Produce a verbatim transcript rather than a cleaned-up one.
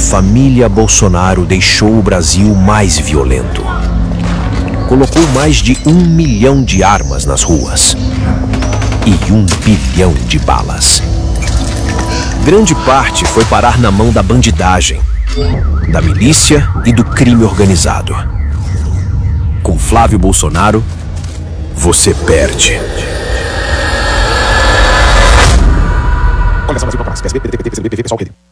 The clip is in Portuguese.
família Bolsonaro deixou o Brasil mais violento. Colocou mais de um milhão de armas nas ruas e um bilhão de balas. Grande parte foi parar na mão da bandidagem, da milícia e do crime organizado. Com Flávio Bolsonaro, você perde. Coligação Brasil Campas, P S B, P D T, P T, P C B, P V, P SOL, P D.